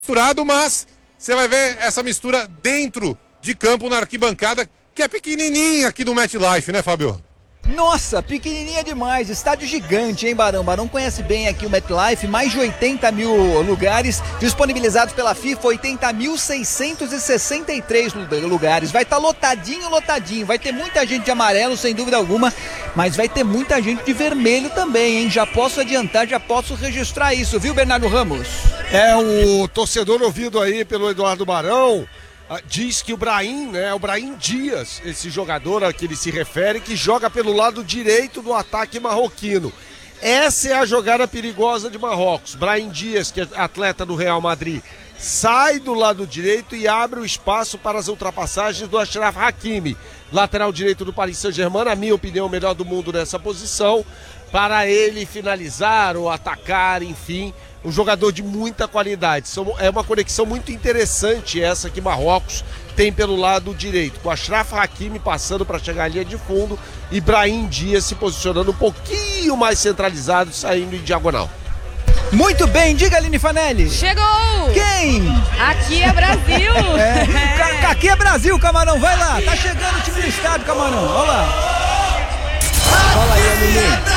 misturado, mas você vai ver essa mistura dentro de campo na arquibancada, que é pequenininha aqui do MetLife, né, Fábio? Nossa, pequenininha demais, estádio gigante, hein, Barão? Barão conhece bem aqui o MetLife, mais de 80 mil lugares disponibilizados pela FIFA, 80.663 lugares. Vai estar lotadinho, lotadinho, vai ter muita gente de amarelo, sem dúvida alguma, mas vai ter muita gente de vermelho também, hein? Já posso adiantar, já posso registrar isso, viu, Bernardo Ramos? O torcedor ouvido aí pelo Eduardo Barão diz que o Brahim, né, o Brahim Dias, esse jogador a que ele se refere, que joga pelo lado direito do ataque marroquino. Essa é a jogada perigosa de Marrocos. Brahim Dias, que é atleta do Real Madrid, sai do lado direito e abre o espaço para as ultrapassagens do Achraf Hakimi, lateral direito do Paris Saint-Germain, na minha opinião, o melhor do mundo nessa posição, para ele finalizar ou atacar, enfim, um jogador de muita qualidade. É uma conexão muito interessante essa que Marrocos tem pelo lado direito, com Achraf Hakimi passando para chegar à linha de fundo e Brahim Dias se posicionando um pouquinho mais centralizado, saindo em diagonal. Muito bem, diga, Aline Fanelli. Chegou! Quem? Aqui é Brasil! Aqui é Brasil, Camarão, vai lá. Tá chegando o time do estádio, Camarão, olha lá. Fala aí, Aline.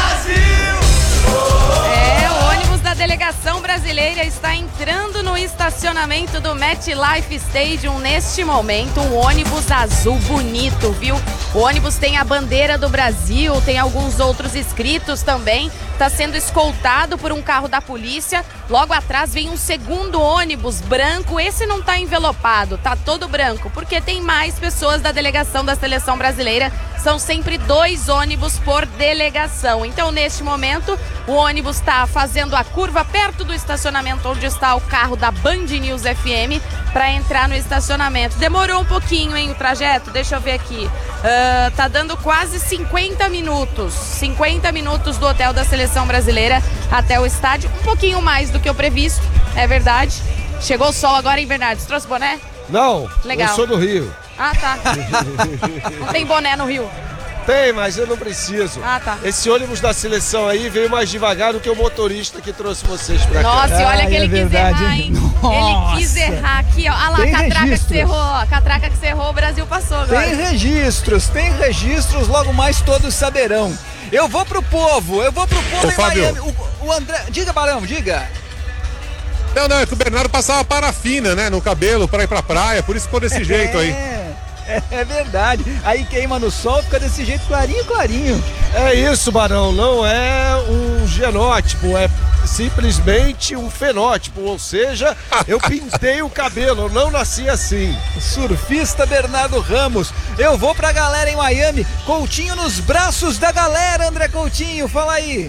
O ônibus da delegação brasileira está entrando no estacionamento do MetLife Stadium neste momento. Um ônibus azul bonito, viu? O ônibus tem a bandeira do Brasil, tem alguns outros escritos também. Está sendo escoltado por um carro da polícia. Logo atrás vem um segundo ônibus branco. Esse não está envelopado, tá todo branco, porque tem mais pessoas da delegação da seleção brasileira. São sempre 2 ônibus por delegação. Então, neste momento, o ônibus está fazendo a curva perto do estacionamento onde está o carro da Band News FM para entrar no estacionamento. Demorou um pouquinho, hein, o trajeto? Deixa eu ver aqui. Tá dando quase 50 minutos. 50 minutos do hotel da seleção brasileira até o estádio. Um pouquinho mais do que o previsto, é verdade. Chegou o sol agora, hein, Bernardo? Você trouxe boné? Não, legal. Eu sou do Rio. Ah, tá. Não tem boné no Rio? Tem, mas eu não preciso. Ah, tá. Esse ônibus da seleção aí veio mais devagar do que o motorista que trouxe vocês pra cá. Nossa, e olha que ele quis errar, hein? Nossa. Ele quis errar aqui, ó. Olha lá, Tem a catraca registros. que cerrou, ó. A catraca que cerrou, o Brasil passou agora. Tem registros, logo mais todos saberão. Eu vou pro povo Ô, em Fábio. Miami. O André, diga, Barão, diga. Não, é que o Bernardo passava parafina, né, no cabelo pra ir pra praia, por isso ficou desse jeito aí. É verdade. Aí queima no sol, fica desse jeito clarinho, clarinho. É isso, Barão, não é um genótipo, é simplesmente um fenótipo, ou seja, eu pintei o cabelo, eu não nasci assim. Surfista Bernardo Ramos. Eu vou pra galera em Miami. Coutinho nos braços da galera, André Coutinho, fala aí.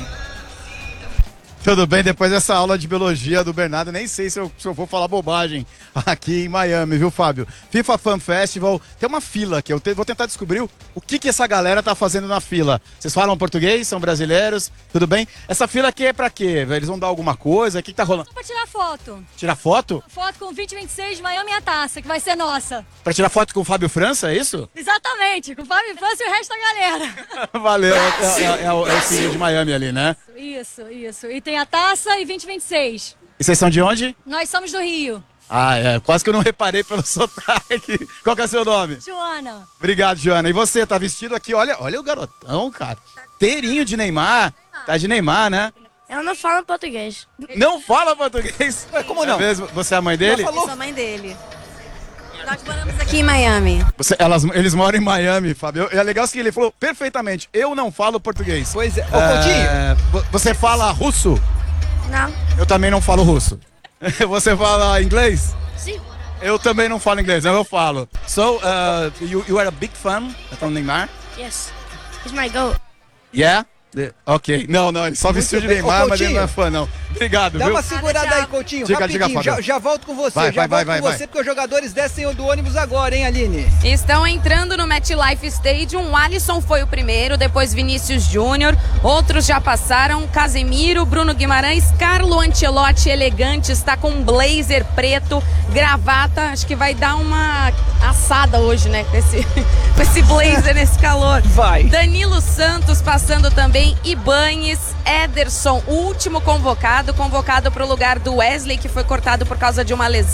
Tudo bem, depois dessa aula de biologia do Bernardo, nem sei se eu vou falar bobagem aqui em Miami, viu, Fábio? FIFA Fan Festival, tem uma fila aqui, vou tentar descobrir o que essa galera tá fazendo na fila. Vocês falam português, são brasileiros, tudo bem? Essa fila aqui é pra quê? Eles vão dar alguma coisa? O que tá rolando? Só pra tirar foto. Tirar foto? Foto com 2026 Miami e a taça, que vai ser nossa. Pra tirar foto com o Fábio França, é isso? Exatamente, com o Fábio França e o resto da galera. Valeu, é o filho de Miami ali, né? Isso. E tem a taça e 2026. E vocês são de onde? Nós somos do Rio. Quase que eu não reparei pelo sotaque. Qual que é o seu nome? Joana. Obrigado, Joana. E você, tá vestido aqui, olha o garotão, cara. Inteirinho de Neymar. Tá de Neymar, né? Eu não falo português. Não fala português? Como não? É mesmo? Você é a mãe dele? Eu sou a mãe dele. Nós moramos aqui em Miami. Eles moram em Miami, Fábio. É legal que ele falou perfeitamente. Eu não falo português. Pois é. Ô, Coutinho. Você fala russo? Não? Eu também não falo russo. Você fala inglês? Sim. Eu também não falo inglês, eu falo. So, you are a big fan from Neymar? Yes. He's my goat. Yeah? Ok. Não, ele só vestiu de bem. Neymar, Ô, mas ele Coutinho, não é fã, não. Obrigado, Dá viu? uma segurada aí, Coutinho, Diga, rapidinho. Fábio. Já volto com você, Vai, você, porque os jogadores descem do ônibus agora, hein, Aline? Estão entrando no MetLife Stadium. O Alisson foi o primeiro, depois Vinícius Júnior. Outros já passaram. Casemiro, Bruno Guimarães, Carlo Ancelotti, elegante, está com um blazer preto, gravata. Acho que vai dar uma assada hoje, né? Com esse blazer nesse calor. Vai. Danilo Santos passando também. Ibañez, Ederson, o último convocado. Bernardo convocado para o lugar do Wesley, que foi cortado por causa de uma lesão.